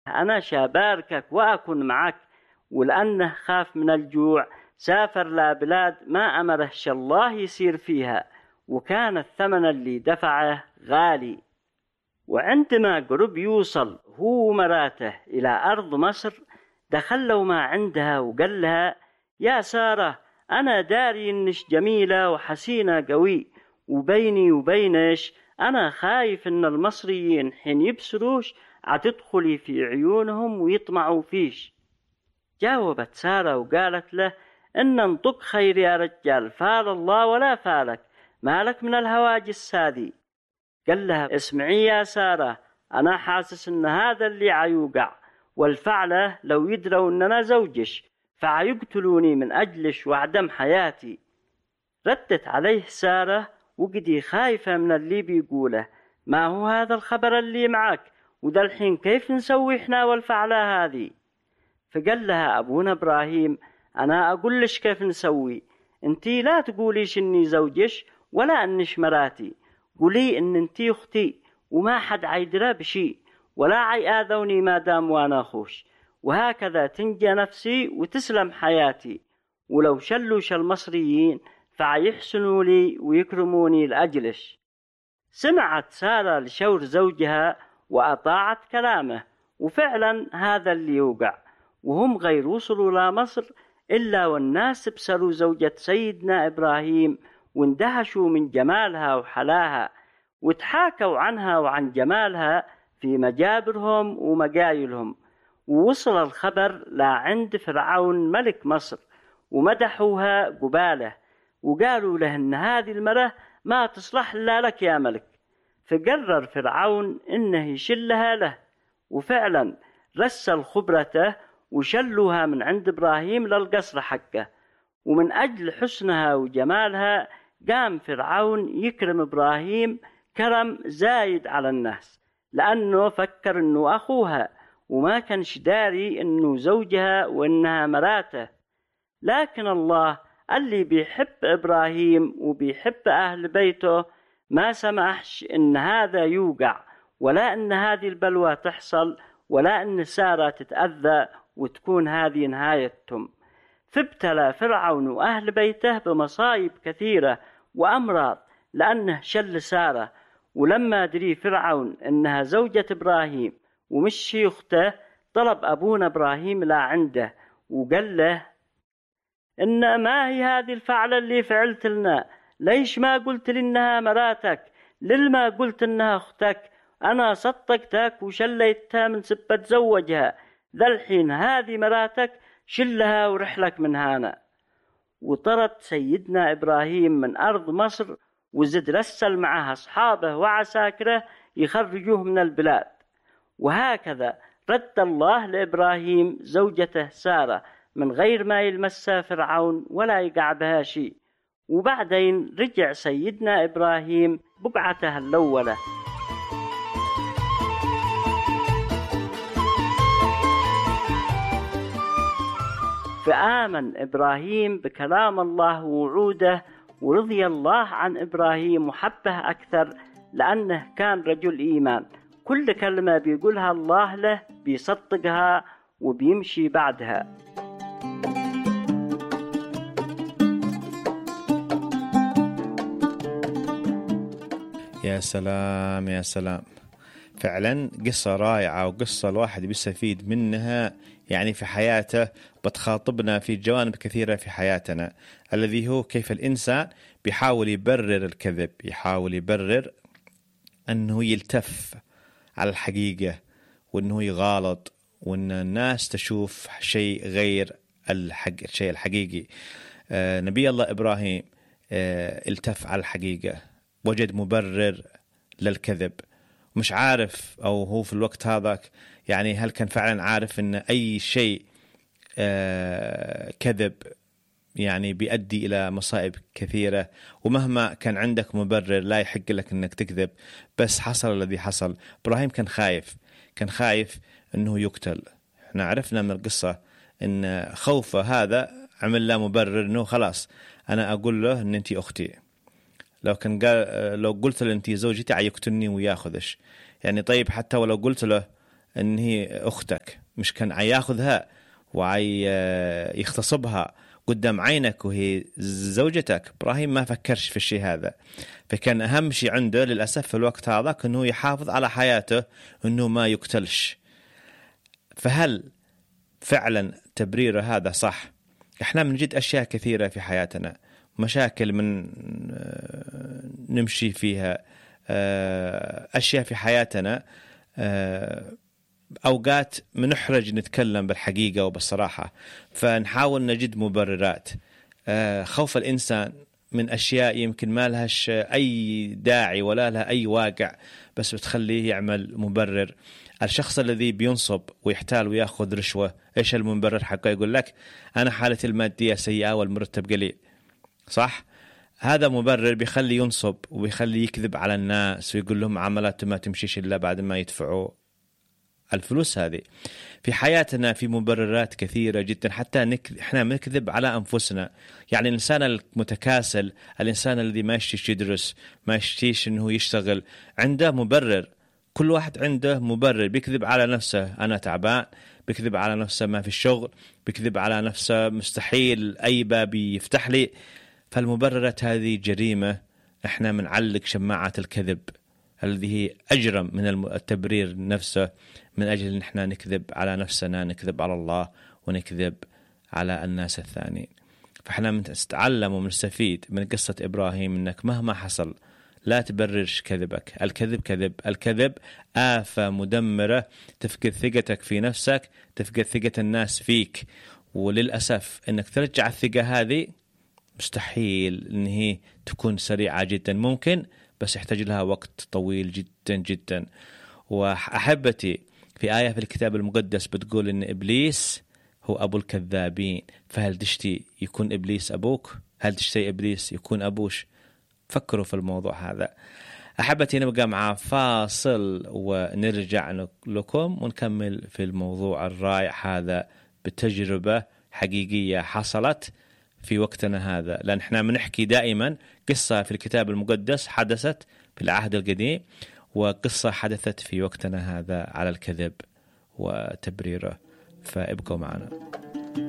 أنا شاباركك وأكون معك. ولأنه خاف من الجوع سافر لبلاد ما أمرهش الله يسير فيها، وكان الثمن اللي دفعه غالي. وعندما قرب يوصل هو ومراته إلى أرض مصر، دخلوا ما عندها وقال لها: يا سارة، أنا داري إنش جميلة وحسينة قوي، وبيني وبينش أنا خايف إن المصريين حين يبصروش عتدخلي في عيونهم ويطمعوا فيش. جاوبت سارة وقالت له: إن انطق خير يا رجال، فال الله ولا فالك، مالك من الهواجس هذه. قال لها: اسمعي يا سارة، أنا حاسس إن هذا اللي عيوقع، والفعلة لو يدروا إننا زوجش فعيقتلوني من أجلش وعدم حياتي. ردت عليه سارة وقدي خايفة من اللي بيقوله: ما هو هذا الخبر اللي معك؟ وده الحين كيف نسوي إحنا والفعلة هذه؟ فقال لها أبونا إبراهيم: أنا أقول لش كيف نسوي، أنتي لا تقوليش إني زوجش ولا إنش مراتي، قولي إن أنتي أختي وما حد عيدرى بشي ولا عيآذوني ما دام وانا أخوش، وهكذا تنجى نفسي وتسلم حياتي. ولو شلوش المصريين فعيحسنوا لي ويكرموني لأجلش. سمعت سارة لشور زوجها وأطاعت كلامه، وفعلا هذا اللي يوقع. وهم غير وصلوا لمصر إلا والناس بسروا زوجة سيدنا إبراهيم واندهشوا من جمالها وحلاها، وتحاكوا عنها وعن جمالها في مجابرهم ومقايلهم. ووصل الخبر لعند فرعون ملك مصر، ومدحوها قباله، وقالوا له إن هذه المرأة ما تصلح إلا لك يا ملك. فقرر فرعون إنه يشلها له، وفعلا رسل خبرته وشلوها من عند إبراهيم للقصر حقه. ومن أجل حسنها وجمالها قام فرعون يكرم إبراهيم كرم زايد على الناس، لأنه فكر إنه أخوها وما كانش داري إنه زوجها وإنها مراته. لكن الله اللي بيحب إبراهيم وبيحب أهل بيته ما سمحش إن هذا يوقع، ولا إن هذه البلوى تحصل، ولا إن سارة تتأذى وتكون هذه نهايتهم. فابتلى فرعون وأهل بيته بمصايب كثيرة وأمراض لأنه شل سارة. ولما دري فرعون إنها زوجة إبراهيم ومش أخته، طلب أبونا إبراهيم لا عنده وقال له: إن ما هي هذه الفعلة اللي فعلت لنا؟ ليش ما قلت لي إنها مراتك؟ للما قلت إنها أختك؟ أنا صدقتك وشليتها من سبة زوجها، ذا الحين هذه مراتك، شلها ورحلك من هنا. وطرد سيدنا إبراهيم من أرض مصر، وزد رسل معها أصحابه وعساكره يخرجوه من البلاد. وهكذا رد الله لإبراهيم زوجته سارة من غير ما يلمسها فرعون ولا يقع بها شيء. وبعدين رجع سيدنا إبراهيم بقعته الأولى. فآمن إبراهيم بكلام الله ووعوده، ورضي الله عن إبراهيم وحبه أكثر لأنه كان رجل إيمان، كل كلمة بيقولها الله له بيصدقها وبيمشي بعدها. يا سلام يا سلام، فعلا قصة رائعة، وقصة الواحد بيستفيد منها يعني في حياته، بتخاطبنا في جوانب كثيرة في حياتنا، الذي هو كيف الإنسان بيحاول يبرر الكذب، يحاول يبرر أنه يلتف على الحقيقة وأنه يغالط، وأن الناس تشوف شيء غير الشيء الحقيقي. نبي الله إبراهيم التف على الحقيقة، وجد مبرر للكذب، مش عارف أو هو في الوقت هذاك يعني هل كان فعلا عارف أن أي شيء كذب يعني بيؤدي إلى مصائب كثيرة، ومهما كان عندك مبرر لا يحق لك أنك تكذب. بس حصل الذي حصل. إبراهيم كان خايف أنه يقتل. احنا عرفنا من القصة أن خوفه هذا عمل له مبرر أنه خلاص أنا أقول له أن أنتي أختي، لو قلت له أنتي زوجتي عيقتلني وياخذش يعني. طيب حتى ولو قلت له ان هي اختك، مش كان ياخذها ويغتصبها قدام عينك وهي زوجتك. ابراهيم ما فكرش في الشيء هذا، فكان اهم شيء عنده للاسف في الوقت هذا انه يحافظ على حياته، انه ما يقتلش. فهل فعلا تبريره هذا صح؟ احنا بنجد اشياء كثيره في حياتنا، مشاكل من نمشي فيها، اشياء في حياتنا اوقات منحرج نتكلم بالحقيقه وبالصراحه، فنحاول نجد مبررات. خوف الانسان من اشياء يمكن ما لهاش اي داعي ولا لها اي واقع، بس بتخليه يعمل مبرر. الشخص الذي بينصب ويحتال وياخذ رشوه، ايش المبرر حقه؟ يقول لك انا حالتي الماديه سيئه والمرتب قليل، صح؟ هذا مبرر بيخلي ينصب وبيخلي يكذب على الناس ويقول لهم عملات ما تمشيش الا بعد ما يدفعوا الفلوس هذه. في حياتنا في مبررات كثيرة جدا، حتى احنا نكذب على أنفسنا. يعني الإنسان المتكاسل، الإنسان الذي ما يشتيش يدرس، ما يشتيش إنه يشتغل، عنده مبرر. كل واحد عنده مبرر، بيكذب على نفسه أنا تعبان، بيكذب على نفسه ما في الشغل، بيكذب على نفسه مستحيل أي باب يفتح لي. فالمبررات هذه جريمة، احنا منعلق شماعة الكذب الذي هي أجرم من التبرير نفسه، من أجل أن احنا نكذب على نفسنا، نكذب على الله ونكذب على الناس الثانيين. فاحنا نتعلم ونستفيد من قصة إبراهيم أنك مهما حصل لا تبررش كذبك. الكذب كذب، الكذب آفة مدمرة، تفقد ثقتك في نفسك، تفقد ثقة الناس فيك. وللأسف أنك ترجع الثقة هذه مستحيل أن هي تكون سريعة جدا، ممكن بس يحتاج لها وقت طويل جدا جدا. وأحبتي، في آية في الكتاب المقدس بتقول إن إبليس هو أبو الكذابين. فهل تشتي يكون إبليس أبوك؟ هل تشتي إبليس يكون أبوش؟ فكروا في الموضوع هذا. أحبتي، نبقى مع فاصل ونرجع لكم ونكمل في الموضوع الرائع هذا بتجربة حقيقية حصلت في وقتنا هذا. لأن احنا بنحكي دائما قصة في الكتاب المقدس حدثت في العهد القديم، وقصة حدثت في وقتنا هذا على الكذب وتبريره. فابقوا معنا.